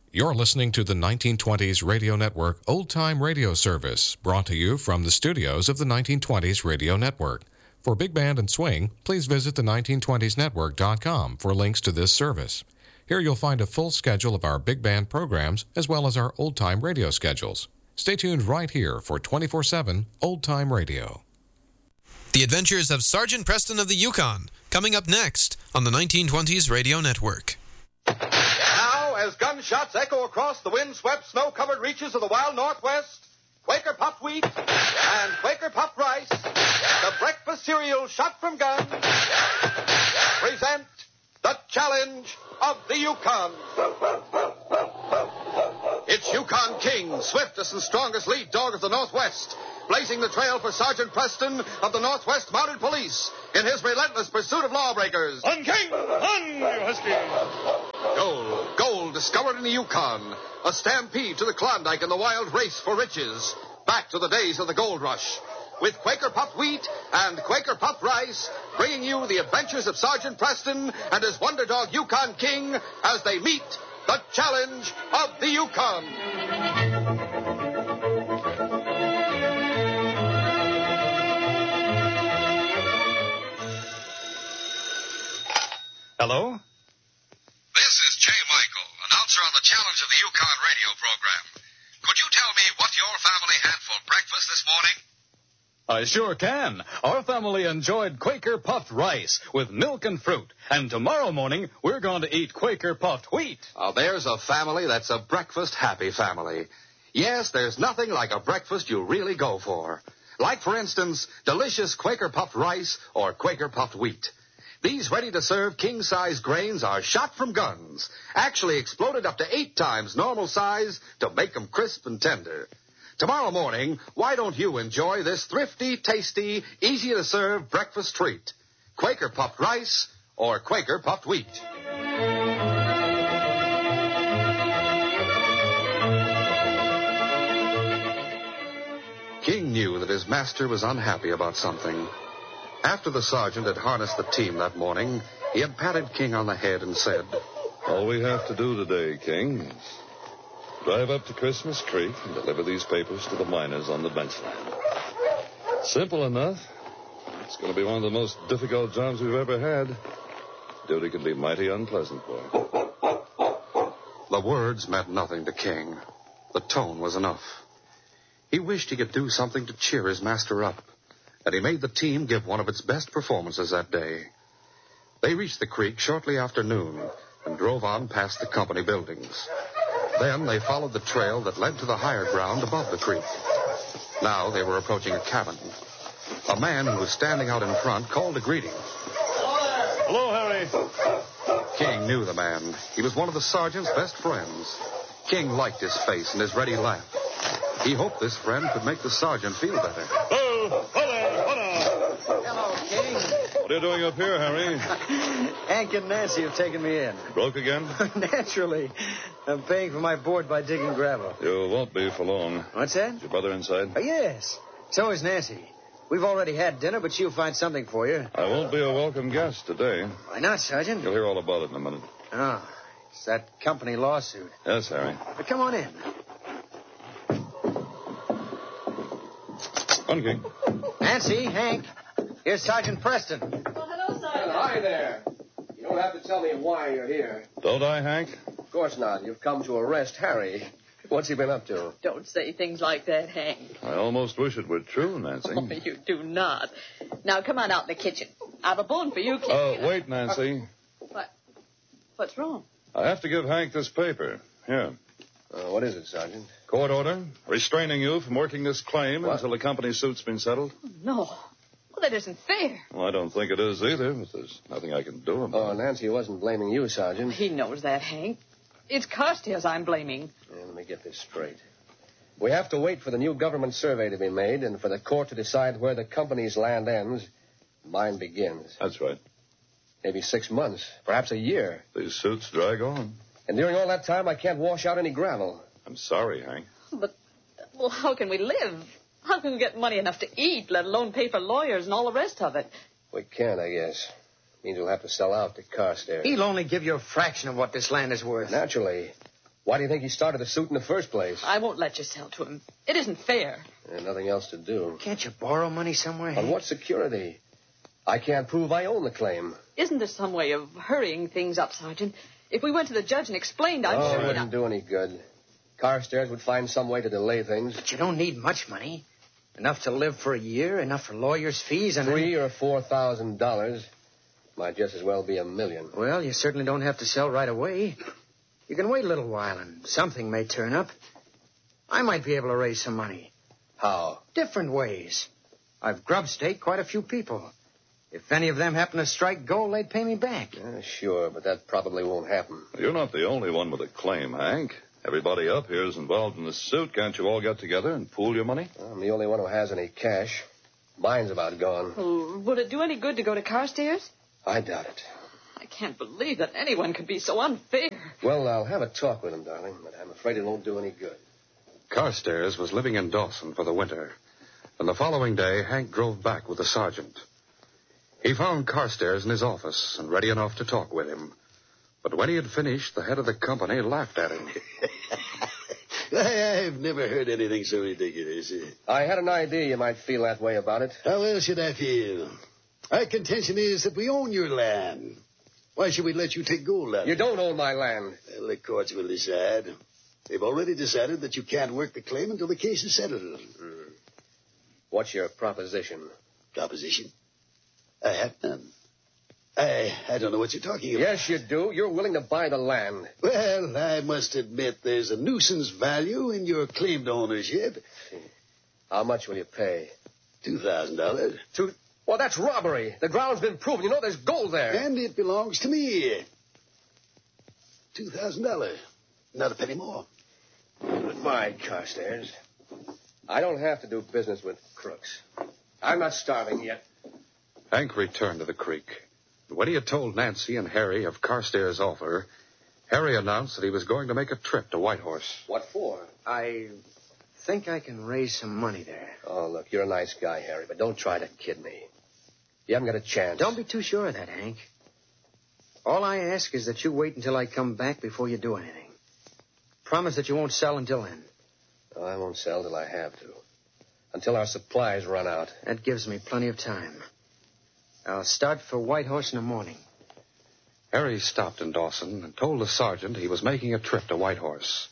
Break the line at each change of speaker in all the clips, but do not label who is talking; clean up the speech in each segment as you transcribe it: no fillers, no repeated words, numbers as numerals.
You're listening to the 1920s Radio Network Old Time Radio Service, brought to you from the studios of the 1920s Radio Network. For Big Band and Swing, please visit the 1920snetwork.com for links to this service. Here you'll find a full schedule of our big band programs as well as our old-time radio schedules. Stay tuned right here for 24/7 old-time radio.
The Adventures of Sergeant Preston of the Yukon, coming up next on the 1920s Radio Network.
Now, as gunshots echo across the wind-swept, snow-covered reaches of the wild Northwest, Quaker Puffed Wheat and Quaker Puffed Rice, the breakfast cereal shot from guns, present the Challenge of the Yukon. It's Yukon King, swiftest and strongest lead dog of the Northwest, blazing the trail for Sergeant Preston of the Northwest Mounted Police in his relentless pursuit of lawbreakers.
On, King! On, you husky!
Gold discovered in the Yukon. A stampede to the Klondike in the wild race for riches. Back to the days of the gold rush. With Quaker Puffed Wheat and Quaker Puffed Rice, bringing you the adventures of Sergeant Preston and his wonder dog Yukon King as they meet the Challenge of the Yukon.
Hello?
This is J. Michael, announcer on the Challenge of the Yukon radio program. Could you tell me what your family had for breakfast this morning?
I sure can. Our family enjoyed Quaker Puffed Rice with milk and fruit. And tomorrow morning, we're going to eat Quaker Puffed Wheat.
Oh, there's a family that's a breakfast-happy family. Yes, there's nothing like a breakfast you really go for. Like, for instance, delicious Quaker Puffed Rice or Quaker Puffed Wheat. These ready-to-serve king-size grains are shot from guns, actually exploded up to 8 times normal size to make them crisp and tender. Tomorrow morning, why don't you enjoy this thrifty, tasty, easy-to-serve breakfast treat? Quaker Puffed Rice or Quaker Puffed Wheat. King knew that his master was unhappy about something. After the sergeant had harnessed the team that morning, he had patted King on the head and said,
"All we have to do today, King, is drive up to Christmas Creek and deliver these papers to the miners on the bench land. Simple enough. It's going to be one of the most difficult jobs we've ever had. Duty can be mighty unpleasant, boy."
The words meant nothing to King. The tone was enough. He wished he could do something to cheer his master up, and he made the team give one of its best performances that day. They reached the creek shortly after noon and drove on past the company buildings. Then they followed the trail that led to the higher ground above the creek. Now they were approaching a cabin. A man who was standing out in front called a greeting.
Hello, Harry.
King knew the man. He was one of the sergeant's best friends. King liked his face and his ready laugh. He hoped this friend could make the sergeant feel better.
Oh,
Hello, King.
What are you doing up here, Harry?
Hank and Nancy have taken me in.
Broke again?
Naturally. I'm paying for my board by digging gravel.
You won't be for long.
What's that?
Is your brother inside?
Oh, yes. So is Nancy. We've already had dinner, but she'll find something for you.
I won't be a welcome guest today.
Why not, Sergeant?
You'll hear all about it in a minute.
Oh, it's that company lawsuit.
Yes, Harry.
But come on in.
On, King.
Nancy, Hank, here's Sergeant Preston.
Well, hello, Sergeant.
Hi there. You don't have to tell me why you're here.
Don't I, Hank?
Of course not. You've come to arrest Harry. What's he been up to?
Don't say things like that, Hank.
I almost wish it were true, Nancy.
Oh, you do not. Now, come on out in the kitchen. I have a bone for you, King.
Wait, Nancy.
What? What's wrong?
I have to give Hank this paper. Here.
What is it, Sergeant?
Court order restraining you from working this claim until the company suit's been settled.
Oh, no. Well, that isn't fair.
Well, I don't think it is either, but there's nothing I can do about it.
Oh, Nancy wasn't blaming you, Sergeant.
He knows that, Hank. It's Carstairs I'm blaming.
Yeah, let me get this straight. We have to wait for the new government survey to be made and for the court to decide where the company's land ends, mine begins.
That's right.
Maybe 6 months, perhaps a year.
These suits drag on.
And during all that time, I can't wash out any gravel.
I'm sorry, Hank.
But, well, how can we live? How can we get money enough to eat, let alone pay for lawyers and all the rest of it?
We can't, I guess. Means we'll have to sell out to Carstairs.
He'll only give you a fraction of what this land is worth.
Naturally. Why do you think he started the suit in the first place?
I won't let you sell to him. It isn't fair.
Nothing else to do.
Can't you borrow money somewhere?
On what security? I can't prove I own the claim.
Isn't there some way of hurrying things up, Sergeant? If we went to the judge and explained, I'm sure
it
he'd...
wouldn't do any good. Carstairs would find some way to delay things.
But you don't need much money. Enough to live for a year, enough for lawyers' fees, and...
$3,000 or $4,000. Might just as well be $1 million.
Well, you certainly don't have to sell right away. You can wait a little while, and something may turn up. I might be able to raise some money.
How?
Different ways. I've grub-staked quite a few people. If any of them happen to strike gold, they'd pay me back.
Sure, but that probably won't happen.
You're not the only one with a claim, Hank. Everybody up here is involved in the suit. Can't you all get together and pool your money?
I'm the only one who has any cash. Mine's about gone.
Well, would it do any good to go to Carstairs?
I doubt it.
I can't believe that anyone could be so unfair.
Well, I'll have a talk with him, darling, but I'm afraid it won't do any good.
Carstairs was living in Dawson for the winter, and the following day, Hank drove back with the sergeant. He found Carstairs in his office and ready enough to talk with him. But when he had finished, the head of the company laughed at him.
I've never heard anything so ridiculous.
I had an idea you might feel that way about it.
How else should I feel? Our contention is that we own your land. Why should we let you take gold out of it?
You don't own my land.
Well, the courts will decide. They've already decided that you can't work the claim until the case is settled.
What's your proposition?
Proposition? I have none. I don't know what you're talking about.
Yes, you do. You're willing to buy the land.
Well, I must admit there's a nuisance value in your claimed ownership.
How much will you pay?
$2,000.
Well, that's robbery. The ground's been proven. You know there's gold there.
And it belongs to me. $2,000. Not a penny more.
Goodbye, Carstairs. I don't have to do business with crooks. I'm not starving yet.
Hank returned to the creek. When he had told Nancy and Harry of Carstairs' offer, Harry announced that he was going to make a trip to Whitehorse.
What for?
I think I can raise some money there.
Oh, look, you're a nice guy, Harry, but don't try to kid me. You haven't got a chance.
Don't be too sure of that, Hank. All I ask is that you wait until I come back before you do anything. Promise that you won't sell until then.
Oh, I won't sell till I have to. Until our supplies run out.
That gives me plenty of time. I'll start for Whitehorse in the morning.
Harry stopped in Dawson and told the sergeant he was making a trip to Whitehorse.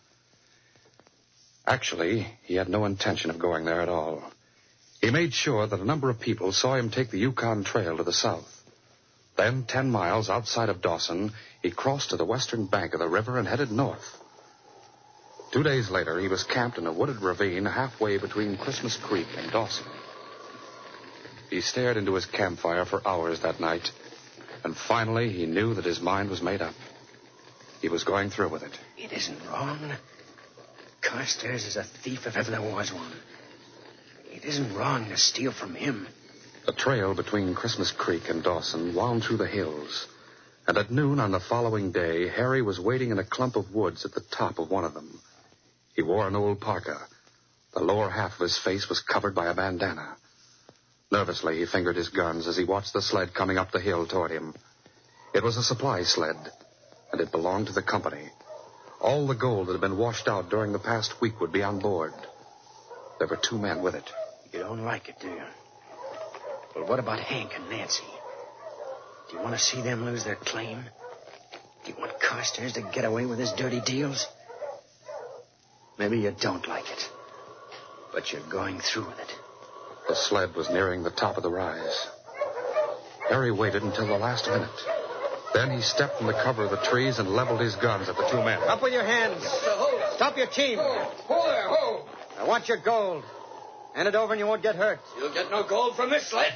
Actually, he had no intention of going there at all. He made sure that a number of people saw him take the Yukon Trail to the south. Then, 10 miles outside of Dawson, he crossed to the western bank of the river and headed north. 2 days later, he was camped in a wooded ravine halfway between Christmas Creek and Dawson. He stared into his campfire for hours that night, and finally he knew that his mind was made up. He was going through with it.
It isn't wrong. Carstairs is a thief if ever there was one. It isn't wrong to steal from him.
The trail between Christmas Creek and Dawson wound through the hills, and at noon on the following day, Harry was waiting in a clump of woods at the top of one of them. He wore an old parka. The lower half of his face was covered by a bandana. Nervously, he fingered his guns as he watched the sled coming up the hill toward him. It was a supply sled, and it belonged to the company. All the gold that had been washed out during the past week would be on board. There were 2 men with it.
You don't like it, do you? Well, what about Hank and Nancy? Do you want to see them lose their claim? Do you want Carstairs to get away with his dirty deals? Maybe you don't like it, but you're going through with it.
The sled was nearing the top of the rise. Harry waited until the last minute. Then he stepped from the cover of the trees and leveled his guns at the 2 men.
Up with your hands. Stop your team.
Hold there, hold.
I want your gold. Hand it over and you won't get hurt.
You'll get no gold from this sled.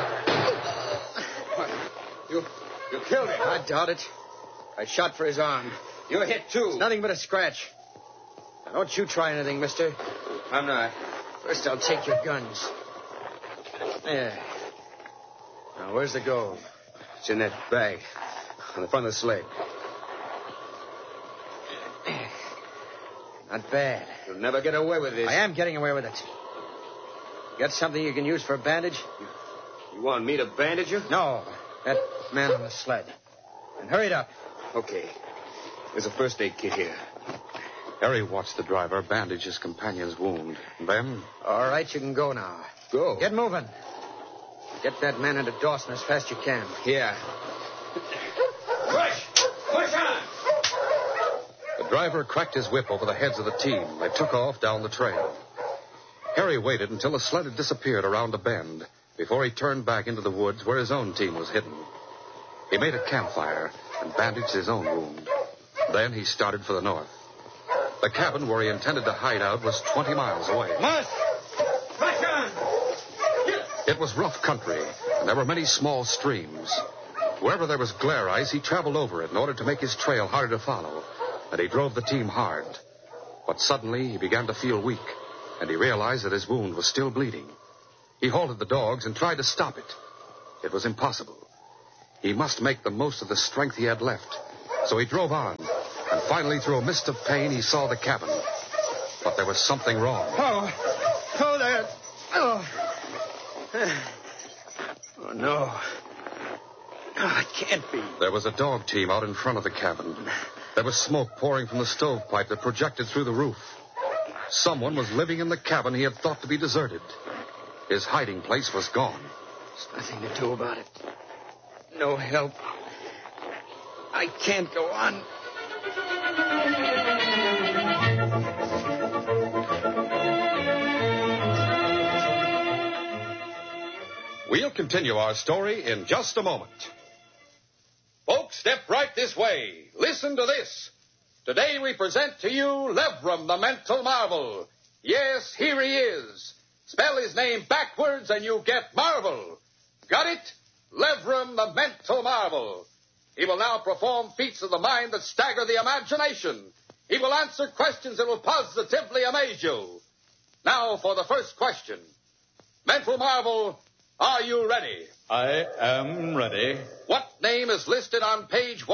You killed him.
I doubt it. I shot for his arm.
You're hit, too.
It's nothing but a scratch. Now, don't you try anything, mister.
I'm not.
First, I'll take your guns. There. Now, where's the gold?
It's in that bag on the front of the sled.
Not bad.
You'll never get away with this.
I am getting away with it. Got something you can use for a bandage?
You want me to bandage you?
No. That man on the sled. And hurry it up.
Okay.
There's a first aid kit here.
Harry watched the driver bandage his companion's wound. And then...
All right, you can go now.
Go.
Get moving. Get that man into Dawson as fast as you can. Here.
Push! Push on! The driver cracked his whip over the heads of the team. They took off down the trail. Harry waited until the sled had disappeared around a bend before he turned back into the woods where his own team was hidden. He made a campfire and bandaged his own wound. Then he started for the north. The cabin where he intended to hide out was 20 miles away.
Mush! Push on!
It was rough country, and there were many small streams. Wherever there was glare ice, he traveled over it in order to make his trail harder to follow, and he drove the team hard. But suddenly, he began to feel weak, and he realized that his wound was still bleeding. He halted the dogs and tried to stop it. It was impossible. He must make the most of the strength he had left. So he drove on, and finally, through a mist of pain, he saw the cabin. But there was something wrong.
Oh, there. Oh. Oh, no. Oh, it can't be.
There was a dog team out in front of the cabin. There was smoke pouring from the stovepipe that projected through the roof. Someone was living in the cabin he had thought to be deserted. His hiding place was gone.
There's nothing to do about it. No help. I can't go on.
We'll continue our story in just a moment. Folks, step right this way. Listen to this. Today we present to you Levram, the mental marvel. Yes, here he is. Spell his name backwards and you get marvel. Got it? Levram, the mental marvel. He will now perform feats of the mind that stagger the imagination. He will answer questions that will positively amaze you. Now for the first question. Mental marvel, are you ready?
I am ready.
What name is listed on page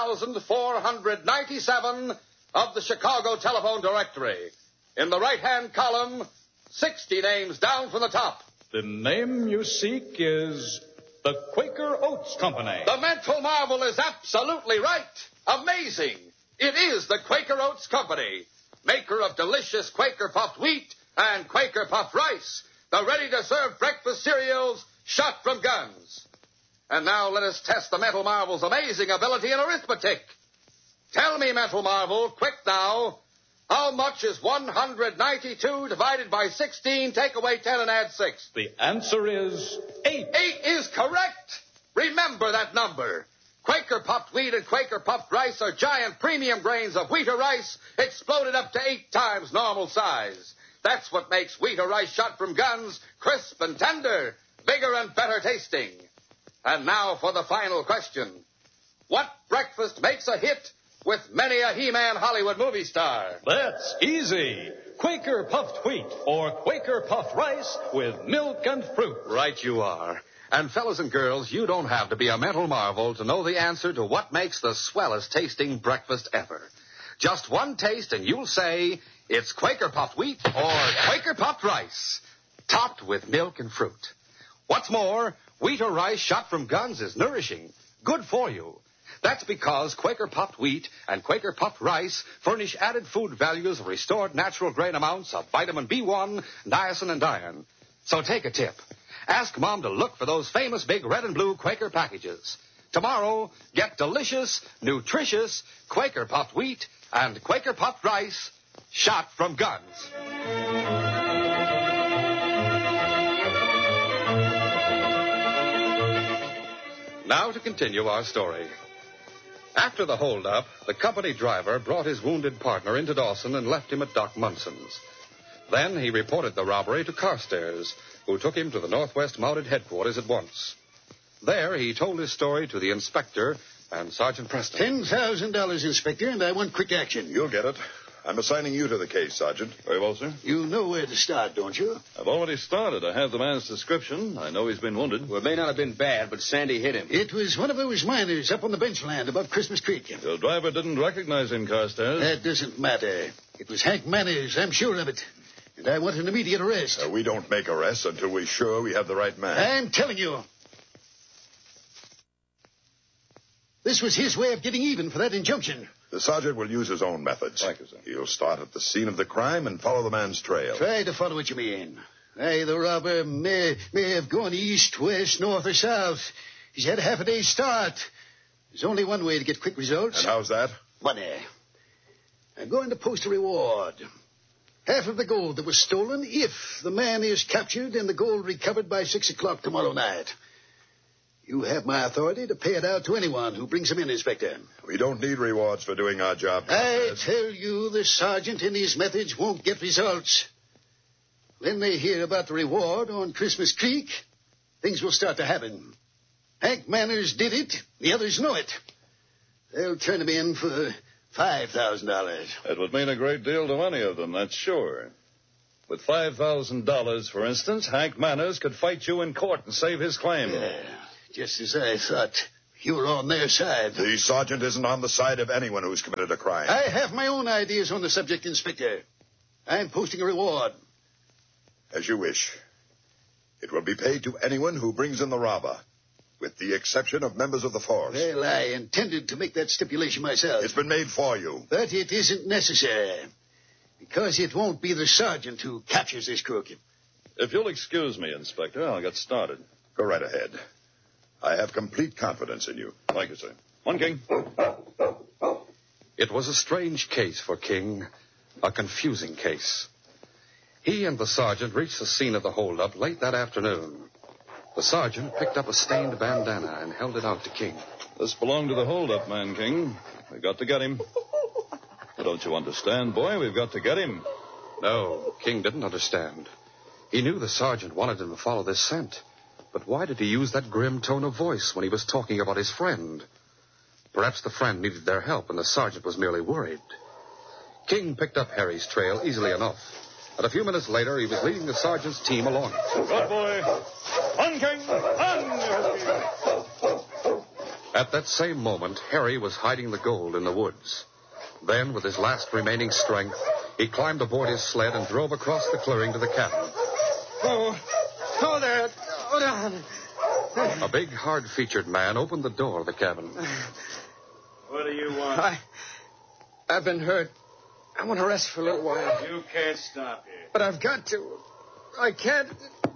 1497 of the Chicago Telephone Directory? In the right-hand column, 60 names down from the top.
The name you seek is the Quaker Oats Company.
The mental marvel is absolutely right. Amazing. It is the Quaker Oats Company, maker of delicious Quaker puffed wheat and Quaker puffed rice, the ready-to-serve breakfast cereals shot from guns. And now let us test the mental marvel's amazing ability in arithmetic. Tell me, mental marvel, quick now, how much is 192 divided by 16, take away 10 and add 6?
The answer is 8.
8 is correct. Remember that number. Quaker puffed wheat and Quaker puffed rice are giant premium grains of wheat or rice exploded up to 8 times normal size. That's what makes wheat or rice shot from guns crisp and tender, bigger and better tasting. And now for the final question. What breakfast makes a hit with many a He-Man Hollywood movie star?
That's easy. Quaker puffed wheat or Quaker puffed rice with milk and fruit.
Right you are. And fellas and girls, you don't have to be a mental marvel to know the answer to what makes the swellest tasting breakfast ever. Just one taste and you'll say it's Quaker puffed wheat or Quaker puffed rice, topped with milk and fruit. What's more, wheat or rice shot from guns is nourishing, good for you. That's because Quaker puffed wheat and Quaker puffed rice furnish added food values of restored natural grain amounts of vitamin B1, niacin, and iron. So take a tip. Ask Mom to look for those famous big red and blue Quaker packages. Tomorrow, get delicious, nutritious Quaker puffed wheat and Quaker puffed rice shot from guns. Now to continue our story. After the holdup, the company driver brought his wounded partner into Dawson and left him at Doc Munson's. Then he reported the robbery to Carstairs, who took him to the Northwest Mounted Headquarters at once. There, he told his story to the inspector and Sergeant Preston.
$10,000, Inspector, and I want quick action.
You'll get it. I'm assigning you to the case, Sergeant.
Very well, sir.
You know where to start, don't you?
I've already started. I have the man's description. I know he's been wounded.
Well, it may not have been bad, but Sandy hit him.
It was one of those miners up on the benchland above Christmas Creek.
Your driver didn't recognize him, Carstairs.
That doesn't matter. It was Hank Manners, I'm sure of it. And I want an immediate arrest.
We don't make arrests until we're sure we have the right man.
I'm telling you. This was his way of getting even for that injunction.
The sergeant will use his own methods.
Thank you, sir.
He'll start at the scene of the crime and follow the man's trail.
Try to follow what you mean. Aye, the robber may have gone east, west, north, or south. He's had half a day's start. There's only one way to get quick results.
And how's that?
Money. I'm going to post a reward. Half of the gold that was stolen if the man is captured and the gold recovered by 6 o'clock tomorrow night. You have my authority to pay it out to anyone who brings him in, Inspector.
We don't need rewards for doing our job.
I tell you, the sergeant and his methods won't get results. When they hear about the reward on Christmas Creek, things will start to happen. Hank Manners did it. The others know it. They'll turn him in for $5,000.
It would mean a great deal to any of them, that's sure. With $5,000, for instance, Hank Manners could fight you in court and save his claim.
Yeah, just as I thought. You were on their side.
The sergeant isn't on the side of anyone who's committed a crime.
I have my own ideas on the subject, Inspector. I'm posting a reward.
As you wish. It will be paid to anyone who brings in the robber, with the exception of members of the force.
Well, I intended to make that stipulation myself.
It's been made for you.
But it isn't necessary. Because it won't be the sergeant who captures this crook.
If you'll excuse me, Inspector, I'll get started.
Go right ahead. I have complete confidence in you.
Thank you, sir. One, King.
It was a strange case for King, a confusing case. He and the sergeant reached the scene of the holdup late that afternoon. The sergeant picked up a stained bandana and held it out to King.
This belonged to the holdup man, King. We've got to get him. Don't you understand, boy? We've got to get him.
No, King didn't understand. He knew the sergeant wanted him to follow this scent. But why did he use that grim tone of voice when he was talking about his friend? Perhaps the friend needed their help and the sergeant was merely worried. King picked up Harry's trail easily enough. And a few minutes later, he was leading the sergeant's team along it.
Good boy. On, King. On.
At that same moment, Harry was hiding the gold in the woods. Then, with his last remaining strength, he climbed aboard his sled and drove across the clearing to the cabin.
Oh, there. Hold on.
A big, hard-featured man opened the door of the cabin.
What do you want?
I've been hurt. I want to rest for a little while.
You can't stop here.
But I've got to. I can't.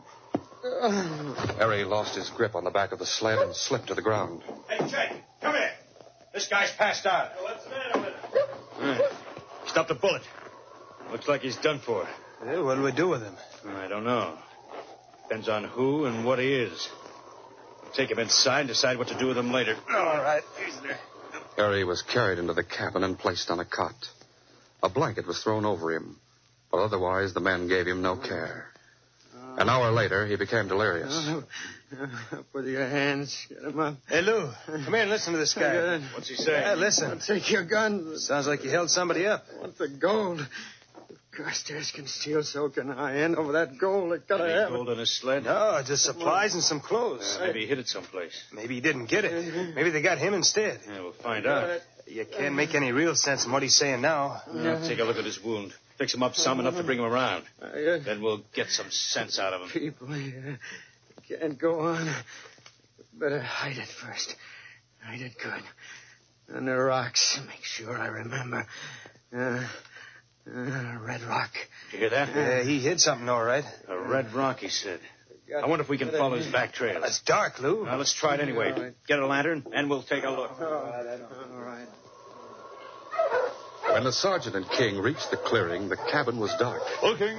Harry lost his grip on the back of the sled and slipped to the ground.
Hey, Jake, come here. This guy's passed out. What's the matter with him? Stopped a bullet. Looks like he's done for.
Well, what do we do with him?
I don't know. Depends on who and what he is. We'll take him inside and decide what to do with him later.
All right. Easy there.
Harry was carried into the cabin and placed on a cot. A blanket was thrown over him, but otherwise the men gave him no care. An hour later, he became delirious.
Up with your hands. Get him up. Hey, Lou, come here and listen to this guy.
What's he saying?
Yeah, listen. Take your gun. Sounds like you held somebody up. I want the gold. If Carstairs can steal, so can I. Hand over that gold. I gotta
Any
have
gold on his sled?
No, just supplies and some clothes.
Maybe he hid it someplace.
Maybe he didn't get it. Maybe they got him instead.
Yeah, we'll find out.
You can't make any real sense in what he's saying now.
Now, take a look at his wound. Fix him up some enough to bring him around. Then we'll get some sense out of him.
People here can't go on. Better hide it first. Hide it good. Under rocks. Make sure I remember. Red Rock.
Did you hear that?
He hid something, all right.
A red rock, he said. I wonder if we can follow his back trail.
It's dark, Lou.
Now, let's try it anyway. Right. Get a lantern, and we'll take a look.
All right.
When the sergeant and King reached the clearing, the cabin was dark.
Oh, King.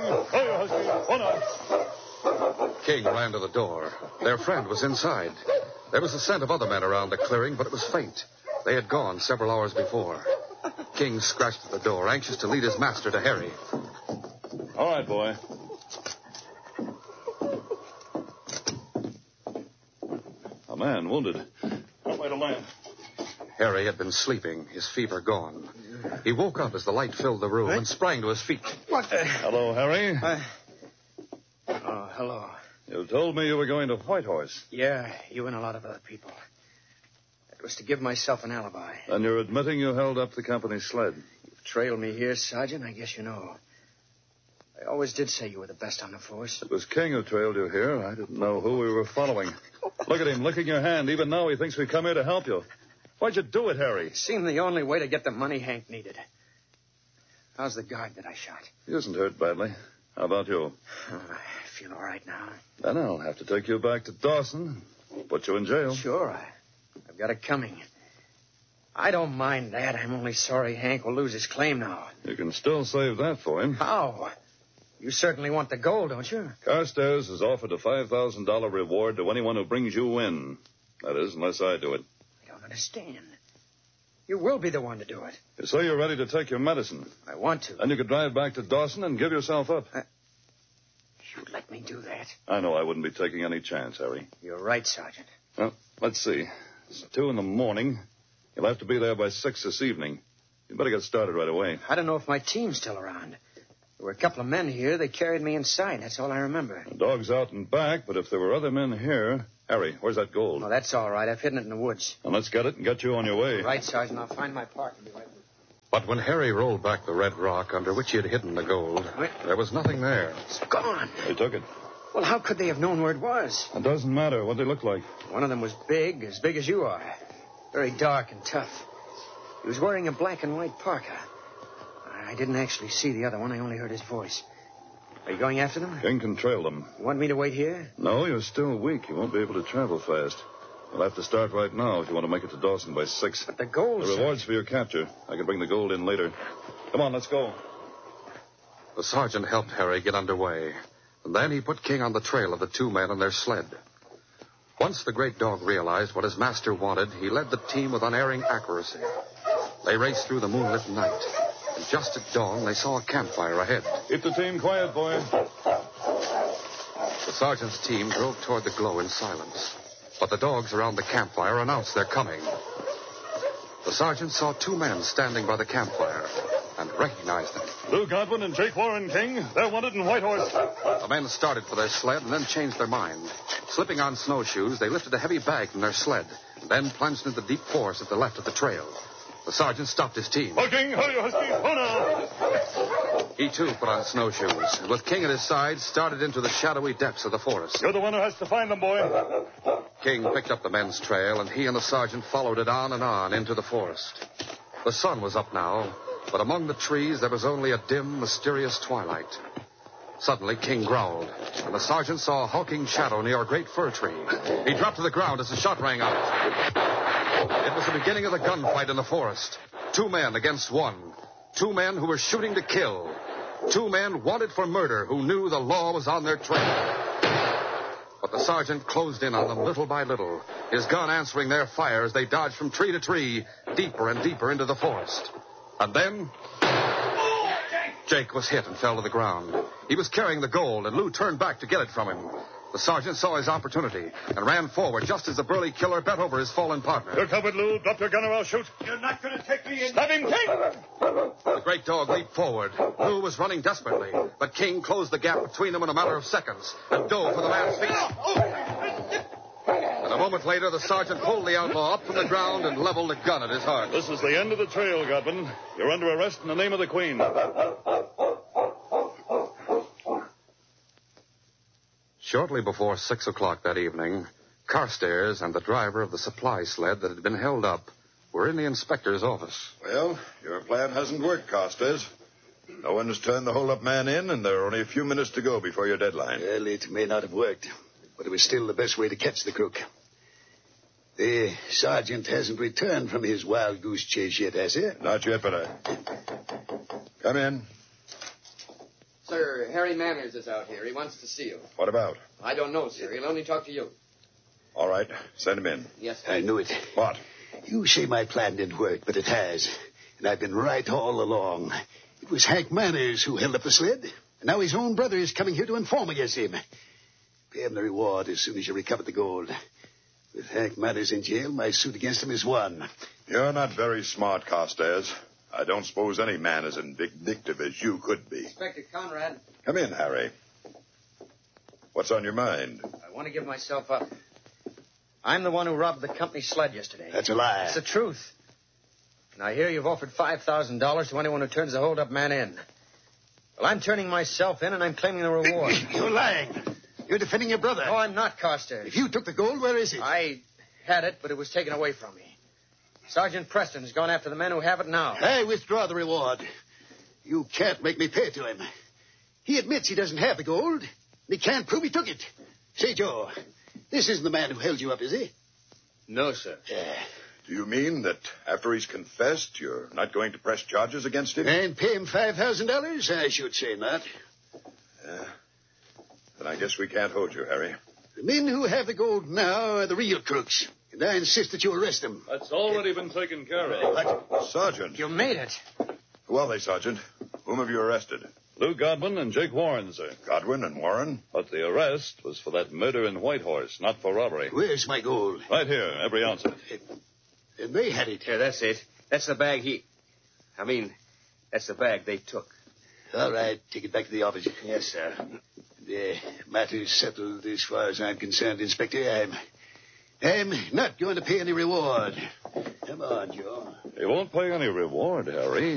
King ran to the door. Their friend was inside. There was the scent of other men around the clearing, but it was faint. They had gone several hours before. King scratched at the door, anxious to lead his master to Harry.
All right, boy. A man wounded. What way to land?
Harry had been sleeping, his fever gone. He woke up as the light filled the room and sprang to his feet.
What the...
Hello, Harry.
Oh, hello.
You told me you were going to Whitehorse.
Yeah, you and a lot of other people. It was to give myself an alibi.
And you're admitting you held up the company's sled.
You've trailed me here, Sergeant. I guess you know. I always did say you were the best on the force.
It was King who trailed you here. I didn't know who we were following. Look at him licking your hand. Even now he thinks we come here to help you. Why'd you do it, Harry?
It seemed the only way to get the money Hank needed. How's the guard that I shot?
He isn't hurt badly. How about you?
I feel all right now.
Then I'll have to take you back to Dawson. Put you in jail.
Sure, I've got it coming. I don't mind that. I'm only sorry Hank will lose his claim now.
You can still save that for him.
How? You certainly want the gold, don't you?
Carstairs has offered a $5,000 reward to anyone who brings you in. That is, unless I do it.
I don't understand. You will be the one to do it.
You say you're ready to take your medicine.
I want to.
Then you could drive back to Dawson and give yourself up.
You'd let me do that?
I know I wouldn't be taking any chance, Harry.
You're right, Sergeant.
Well, let's see. It's 2 a.m. You'll have to be there by 6 this evening. You'd better get started right away.
I don't know if my team's still around. There were a couple of men here. They carried me inside. That's all I remember.
The dog's out and back, but if there were other men here... Harry, where's that gold?
Oh, that's all right. I've hidden it in the woods.
Then let's get it and get you on your way.
Right, Sergeant. I'll find my part and be right with you.
But when Harry rolled back the red rock under which he had hidden the gold, there was nothing there.
It's gone.
They took it.
Well, how could they have known where it was?
It doesn't matter what they look like.
One of them was big as you are. Very dark and tough. He was wearing a black and white parka. I didn't actually see the other one. I only heard his voice. Are you going after them?
King can trail them.
You want me to wait here?
No, you're still weak. You won't be able to travel fast. You'll have to start right now if you want to make it to Dawson by 6.
But the gold...
The reward's for your capture. I can bring the gold in later. Come on, let's go.
The sergeant helped Harry get underway, and then he put King on the trail of the 2 men and their sled. Once the great dog realized what his master wanted, he led the team with unerring accuracy. They raced through the moonlit night, and just at dawn, they saw a campfire ahead.
Keep the team quiet, boy.
The sergeant's team drove toward the glow in silence, but the dogs around the campfire announced their coming. The sergeant saw 2 men standing by the campfire and recognized them.
Lou Godwin and Jake Warren, King. They're wanted in Whitehorse.
The men started for their sled and then changed their mind. Slipping on snowshoes, they lifted a heavy bag from their sled and then plunged into the deep forest at the left of the trail. The sergeant stopped his team.
Oh, King, hurry, Husky. Oh, no.
He, too, put on snowshoes, and with King at his side, started into the shadowy depths of the forest.
You're the one who has to find them, boy.
King picked up the men's trail, and he and the sergeant followed it on and on into the forest. The sun was up now, but among the trees there was only a dim, mysterious twilight. Suddenly, King growled, and the sergeant saw a hulking shadow near a great fir tree. He dropped to the ground as the shot rang out. It was the beginning of the gunfight in the forest. 2 men against 1. 2 men who were shooting to kill. 2 men wanted for murder who knew the law was on their trail. But the sergeant closed in on them little by little, his gun answering their fire as they dodged from tree to tree, deeper and deeper into the forest. And then... Jake was hit and fell to the ground. He was carrying the gold, and Lou turned back to get it from him. The sergeant saw his opportunity and ran forward just as the burly killer bent over his fallen partner.
You're covered, Lou. Drop your gun or I'll shoot.
You're not going to take me in.
Stab him, King!
The great dog leaped forward. Lou was running desperately, but King closed the gap between them in a matter of seconds and dove for the man's feet. And a moment later, the sergeant pulled the outlaw up from the ground and leveled a gun at his heart.
This is the end of the trail, Godwin. You're under arrest in the name of the Queen.
Shortly before 6 o'clock that evening, Carstairs and the driver of the supply sled that had been held up were in the inspector's office.
Well, your plan hasn't worked, Carstairs. No one has turned the hold-up man in, and there are only a few minutes to go before your deadline.
Well, it may not have worked, but it was still the best way to catch the crook. The sergeant hasn't returned from his wild goose chase yet, has he?
Not yet, but Come in.
Sir, Harry Manners is out here. He wants to see you.
What about?
I don't know, sir. He'll only talk to you.
All right. Send him in.
Yes, sir.
I knew it.
What?
You say my plan didn't work, but it has. And I've been right all along. It was Hank Manners who held up the sled. And now his own brother is coming here to inform against him. Pay him the reward as soon as you recover the gold. With Hank Manners in jail, my suit against him is won.
You're not very smart, Carstairs. I don't suppose any man as vindictive as you could be.
Inspector Conrad.
Come in, Harry. What's on your mind?
I want to give myself up. I'm the one who robbed the company sled yesterday.
That's a lie.
It's the truth. And I hear you've offered $5,000 to anyone who turns the hold-up man in. Well, I'm turning myself in, and I'm claiming the reward.
You're lying. You're defending your brother.
No, I'm not, Carstairs.
If you took the gold, where is it?
I had it, but it was taken away from me. Sergeant Preston is going after the men who have it now.
I withdraw the reward. You can't make me pay to him. He admits he doesn't have the gold, and he can't prove he took it. Say, Joe, this isn't the man who held you up, is he?
No, sir.
Do you mean that after he's confessed, you're not going to press charges against him?
And pay him $5,000? I should say not.
Then I guess we can't hold you, Harry.
The men who have the gold now are the real crooks, and I insist that you arrest them.
That's already been taken care of.
What? Sergeant.
You made it.
Who are they, Sergeant? Whom have you arrested?
Lou Godwin and Jake Warren, sir.
Godwin and Warren?
But the arrest was for that murder in Whitehorse, not for robbery.
Where's my gold?
Right here, every ounce of it.
And they had it.
Yeah, that's it. That's the bag that's the bag they took.
All right, take it back to the office.
Yes, sir.
The matter's settled as far as I'm concerned, Inspector. I'm not going to pay any reward. Come on, Joe.
He won't pay any reward, Harry.